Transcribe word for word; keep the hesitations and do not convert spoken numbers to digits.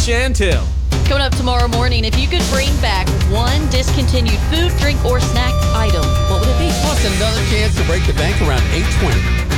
Chantil. Coming up tomorrow morning, if you could bring back one discontinued food, drink, or snack item, what would it be? Plus another chance to break the bank around eight twenty.